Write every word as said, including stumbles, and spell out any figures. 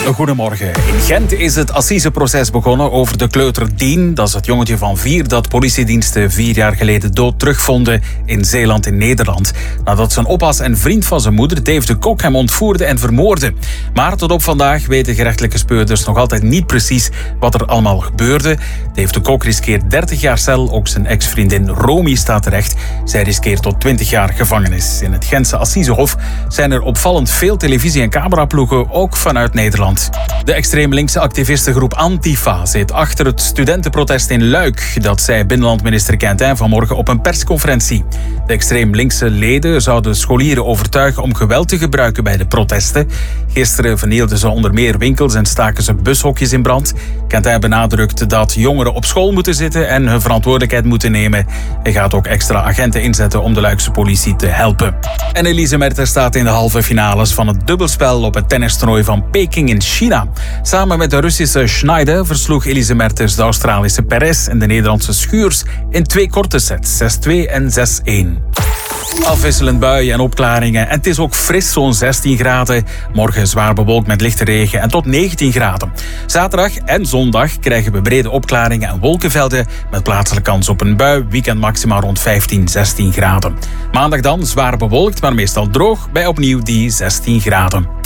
Goedemorgen. In Gent is het assiseproces begonnen over de kleuter Dien. Dat is het jongetje van vier dat politiediensten vier jaar geleden dood terugvonden in Zeeland in Nederland. Nadat zijn oppas en vriend van zijn moeder, Dave de Kok, hem ontvoerde en vermoordde. Maar tot op vandaag weten gerechtelijke speurders nog altijd niet precies wat er allemaal gebeurde. Dave de Kok riskeert dertig jaar cel. Ook zijn ex-vriendin Romy staat terecht. Zij riskeert tot twintig jaar gevangenis. In het Gentse Assisehof zijn er opvallend veel televisie- en cameraploegen, ook vanuit Nederland. De extreem linkse activistengroep Antifa zit achter het studentenprotest in Luik. Dat zei binnenlandminister Quentin vanmorgen op een persconferentie. De extreem linkse leden zouden scholieren overtuigen om geweld te gebruiken bij de protesten. Gisteren vernielden ze onder meer winkels en staken ze bushokjes in brand. Quentin benadrukt dat jongeren op school moeten zitten en hun verantwoordelijkheid moeten nemen. Hij gaat ook extra agenten inzetten om de Luikse politie te helpen. En Elise Mertens staat in de halve finales van het dubbelspel op het tennistoernooi van Peking in China. Samen met de Russische Schneider versloeg Elise Mertens de Australische Perez en de Nederlandse Schuurs in twee korte sets, zes twee en zes een. Afwisselend buien en opklaringen. En het is ook fris, zo'n zestien graden. Morgen zwaar bewolkt met lichte regen en tot negentien graden. Zaterdag en zondag krijgen we brede opklaringen en wolkenvelden met plaatselijke kans op een bui. Weekend maximaal rond vijftien, zestien graden. Maandag dan zwaar bewolkt, maar meestal droog bij opnieuw die zestien graden.